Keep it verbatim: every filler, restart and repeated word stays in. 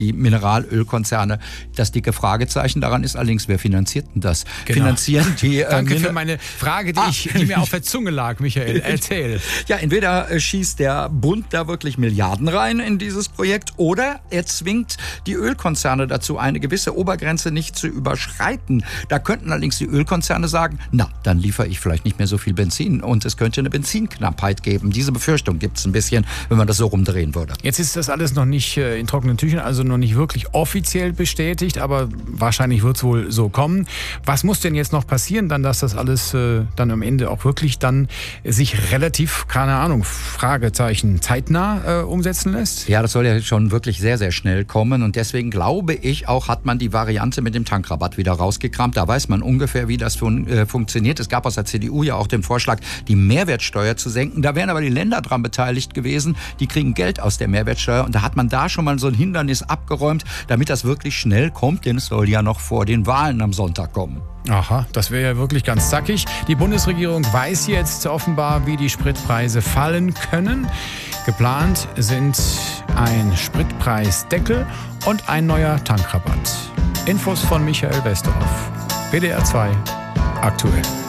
die Mineralölkonzerne. Das dicke Fragezeichen daran ist allerdings, wer finanziert denn das? Genau. Finanzieren die... Äh, Danke Miner- für meine Frage, die, Ah. ich, die mir auf der Zunge lag, Michael. Erzähl. Ja, entweder äh, schießt der Bund da wirklich Milliarden rein in dieses Projekt oder er zwingt die Ölkonzerne dazu, eine gewisse Obergrenze nicht zu überschreiten. Da könnten allerdings die Ölkonzerne sagen, na, dann liefere ich vielleicht nicht mehr so viel Benzin und es könnte eine Benzinknappheit geben. Diese Befürchtung gibt es ein bisschen, wenn man das so rumdrehen würde. Jetzt ist das alles noch nicht äh, in trockenen Tüchern, also noch nicht wirklich offiziell bestätigt, aber wahrscheinlich wird es wohl so kommen. Was muss denn jetzt noch passieren, dann, dass das alles äh, dann am Ende auch wirklich dann sich relativ, keine Ahnung, Fragezeichen, zeitnah äh, umsetzen lässt? Ja, das soll ja schon wirklich sehr, sehr schnell kommen und deswegen glaube ich auch, hat man die Variante mit dem Tankrabatt wieder rausgekramt. Da weiß man ungefähr, wie das fun- äh, funktioniert. Es gab aus der C D U ja auch den Vorschlag, die Mehrwertsteuer zu senken. Da wären aber die Länder dran beteiligt gewesen. Die kriegen Geld aus der Mehrwertsteuer und da hat man da schon mal so ein Hindernis abgeräumt, damit das wirklich schnell kommt, denn es soll ja noch vor den Wahlen am Sonntag kommen. Aha, das wäre ja wirklich ganz zackig. Die Bundesregierung weiß jetzt offenbar, wie die Spritpreise fallen können. Geplant sind ein Spritpreisdeckel und ein neuer Tankrabatt. Infos von Michael Westerhoff, W D R zwei, aktuell.